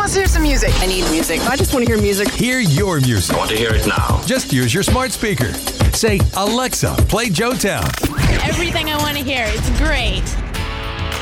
Let's hear some music. I need music. I just want to hear music. Hear your music. I want to hear it now. Just use your smart speaker. Say, Alexa, play Joetown. Everything I want to hear. It's great.